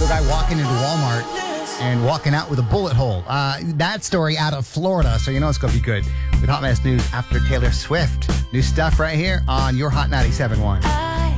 guy walking into Walmart and walking out with a bullet hole. That story out of Florida, so you know it's going to be good. With Hot Mess News after Taylor Swift. New stuff right here on your Hot 97.1.